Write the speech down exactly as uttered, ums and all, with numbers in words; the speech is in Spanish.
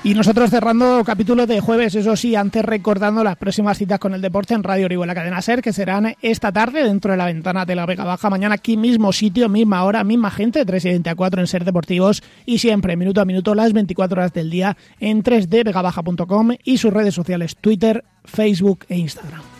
Y nosotros cerrando capítulo de jueves, eso sí, antes recordando las próximas citas con el deporte en Radio Orihuela, la cadena SER, que serán esta tarde dentro de la ventana de la Vega Baja. Mañana aquí mismo sitio, misma hora, misma gente, tres y veinticuatro en SER Deportivos, y siempre minuto a minuto las veinticuatro horas del día en tres d vega baja punto com y sus redes sociales Twitter, Facebook e Instagram.